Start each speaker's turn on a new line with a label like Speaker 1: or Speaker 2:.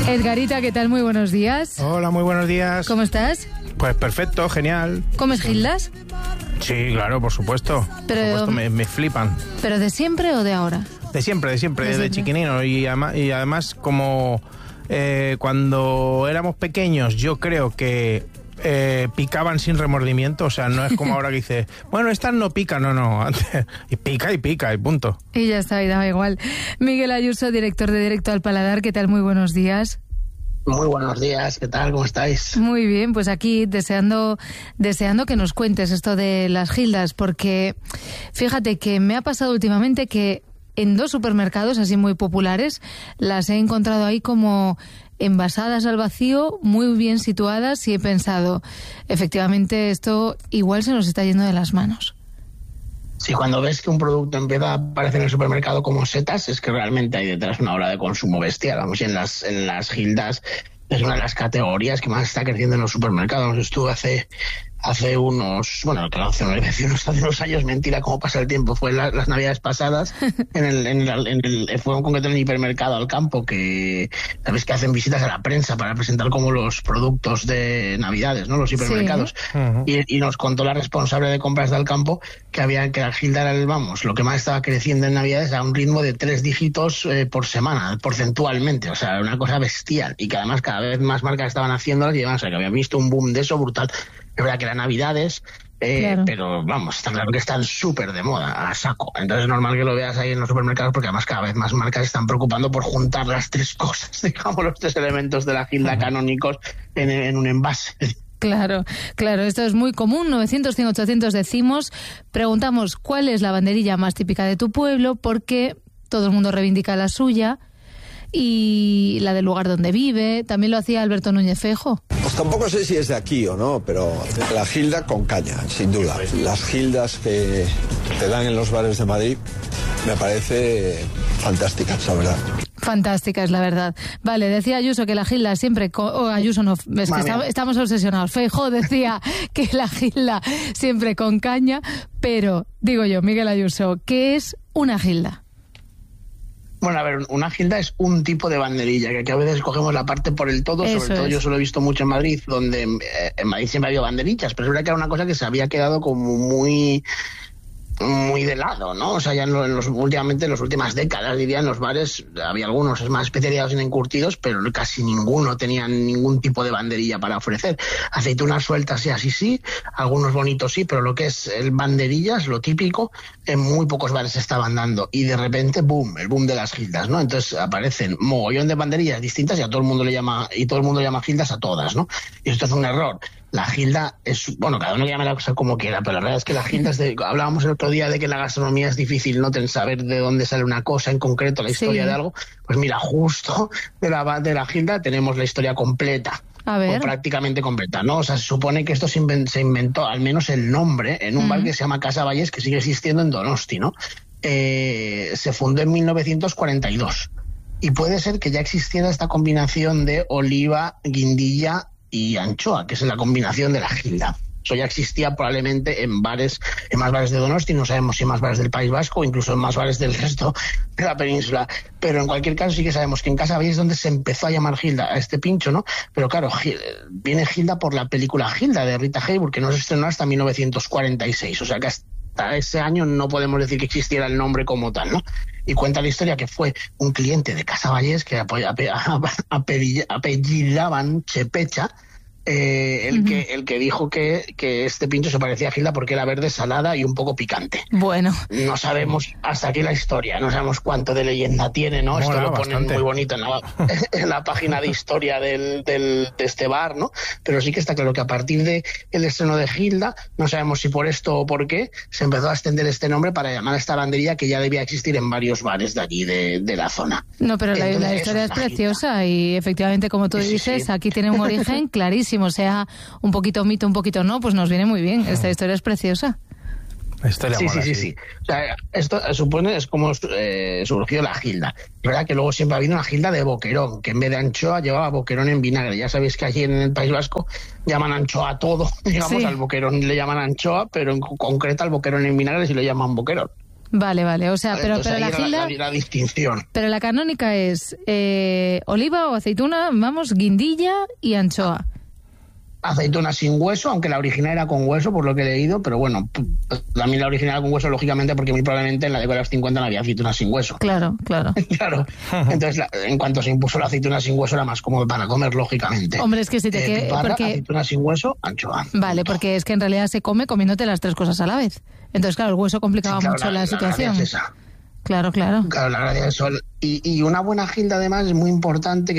Speaker 1: Edgarita, ¿qué tal? Muy buenos días.
Speaker 2: Hola, muy buenos días.
Speaker 1: ¿Cómo estás?
Speaker 2: Pues perfecto, genial.
Speaker 1: ¿Comes gildas?
Speaker 2: Sí, claro, por supuesto.
Speaker 1: Pero,
Speaker 2: me flipan.
Speaker 1: ¿Pero de siempre o de ahora?
Speaker 2: De siempre, desde chiquinino. Y además como cuando éramos pequeños, yo creo que picaban sin remordimiento. O sea, no es como ahora que dices, bueno, estas no pican, no. Antes, y pica y punto.
Speaker 1: Y ya está, y daba igual. Miguel Ayuso, director de Directo al Paladar, ¿qué tal? Muy buenos días.
Speaker 3: Muy buenos días, ¿qué tal? ¿Cómo estáis?
Speaker 1: Muy bien, pues aquí deseando que nos cuentes esto de las gildas, porque fíjate que me ha pasado últimamente que en 2 supermercados así muy populares las he encontrado ahí como envasadas al vacío, muy bien situadas, y he pensado, efectivamente esto igual se nos está yendo de las manos.
Speaker 3: Sí, cuando ves que un producto empieza a aparecer en el supermercado como setas, es que realmente hay detrás una ola de consumo bestial. Vamos, y en las gildas es una de las categorías que más está creciendo en los supermercados. Estuve hace unos, bueno, claro, hace unos años, mentira, cómo pasa el tiempo, fue las navidades pasadas, fue un concreto en el hipermercado al campo, que sabes que hacen visitas a la prensa para presentar como los productos de navidades, ¿no? Los hipermercados. Sí. Uh-huh. Y nos contó la responsable de compras del campo que la gilda era lo que más estaba creciendo en navidades a un ritmo de 3 dígitos por semana, porcentualmente, o sea, una cosa bestial, y que además cada vez más marcas estaban haciéndolas y además, o sea, que había visto un boom de eso brutal. Es verdad que eran navidades, claro, pero vamos, está claro que están súper de moda, a saco. Entonces es normal que lo veas ahí en los supermercados, porque además cada vez más marcas están preocupando por juntar las 3 cosas, digamos, los 3 elementos de la gilda canónicos en un envase.
Speaker 1: Claro, esto es muy común. 900, 100, 800 decimos, preguntamos cuál es la banderilla más típica de tu pueblo, porque todo el mundo reivindica la suya y la del lugar donde vive. También lo hacía Alberto Núñez Feijóo.
Speaker 4: Pues tampoco sé si es de aquí o no, pero la gilda con caña, sin duda. Las gildas que te dan en los bares de Madrid me parece fantásticas, la verdad.
Speaker 1: Fantástica es la verdad. Vale, decía Ayuso que la gilda siempre... Ayuso no, es que estamos obsesionados. Feijóo decía que la gilda siempre con caña, pero, digo yo, Miguel Ayuso, ¿qué es una gilda?
Speaker 3: Bueno, a ver, una gilda es un tipo de banderilla, que a veces cogemos la parte por el todo, sobre todo yo solo he visto mucho en Madrid, donde en Madrid siempre había banderillas, pero es verdad que era una cosa que se había quedado como muy de lado, ¿no? O sea, ya últimamente, en las últimas décadas, diría, en los bares había algunos más especializados en encurtidos, pero casi ninguno tenía ningún tipo de banderilla para ofrecer. Aceitunas sueltas y así sí, algunos bonitos sí, pero lo que es el banderillas, lo típico, en muy pocos bares se estaban dando. Y de repente, boom, el boom de las gildas, ¿no? Entonces aparecen mogollón de banderillas distintas y a todo el mundo le llama gildas a todas, ¿no? Y esto es un error. La gilda es, bueno, cada uno llama la cosa como quiera, pero la verdad es que la gilda hablábamos el otro día de que en la gastronomía es difícil no saber de dónde sale una cosa en concreto, la historia de algo. Pues mira, justo de la gilda tenemos la historia completa.
Speaker 1: A ver.
Speaker 3: O prácticamente completa, ¿no? O sea, se supone que esto se inventó, al menos el nombre, en un bar que se llama Casa Vallés, que sigue existiendo en Donosti, ¿no? Se fundó en 1942. Y puede ser que ya existiera esta combinación de oliva, guindilla y anchoa, que es la combinación de la gilda. Eso ya existía probablemente en más bares de Donosti, no sabemos si en más bares del País Vasco o incluso en más bares del resto de la península, pero en cualquier caso sí que sabemos que en Casa Vallés es donde se empezó a llamar gilda a este pincho, ¿no? Pero claro, viene gilda por la película Gilda de Rita Hayworth, que no se estrenó hasta 1946, o sea que hasta ese año no podemos decir que existiera el nombre como tal, ¿no? Y cuenta la historia que fue un cliente de Casa Vallés que apellidaban Chepecha, el que dijo que este pincho se parecía a gilda porque era verde, salada y un poco picante.
Speaker 1: Bueno.
Speaker 3: No sabemos hasta aquí la historia, no sabemos cuánto de leyenda tiene, ¿no? Esto lo ponen muy bonito en la página de historia de este bar, ¿no? Pero sí que está claro que a partir del estreno de Gilda, no sabemos si por esto o por qué, se empezó a extender este nombre para llamar a esta banderilla que ya debía existir en varios bares de allí, de la zona.
Speaker 1: No, pero la historia es preciosa y efectivamente, como tú dices, aquí tiene un origen clarísimo. Sea un poquito mito, un poquito no, pues nos viene muy bien. Esta historia es preciosa.
Speaker 3: Sí. O sea, esto supone es como surgió la gilda. Es verdad que luego siempre ha habido una gilda de boquerón, que en vez de anchoa llevaba boquerón en vinagre. Ya sabéis que allí en el País Vasco llaman anchoa a todo. Digamos, al boquerón le llaman anchoa, pero en concreto al boquerón en vinagre sí lo llaman boquerón.
Speaker 1: Vale, o sea,
Speaker 3: Vale,
Speaker 1: pero
Speaker 3: entonces
Speaker 1: la
Speaker 3: ahí
Speaker 1: gilda...
Speaker 3: la distinción.
Speaker 1: Pero la canónica es oliva o aceituna, vamos, guindilla y anchoa.
Speaker 3: Aceituna sin hueso, aunque la original era con hueso, por lo que he leído, pero bueno, también la original era con hueso, lógicamente, porque muy probablemente en la década de los 50 no había aceituna sin hueso.
Speaker 1: Claro.
Speaker 3: Claro. Entonces, en cuanto se impuso la aceituna sin hueso, era más cómodo para comer, lógicamente.
Speaker 1: Hombre, es que si te queda... Porque...
Speaker 3: aceituna sin hueso, anchoa.
Speaker 1: Vale, porque es que en realidad se come comiéndote las 3 cosas a la vez. Entonces, claro, el hueso complicaba mucho la situación.
Speaker 3: Es esa.
Speaker 1: Claro.
Speaker 3: Claro, la gracia es eso. Y una buena gilda, además, es muy importante, que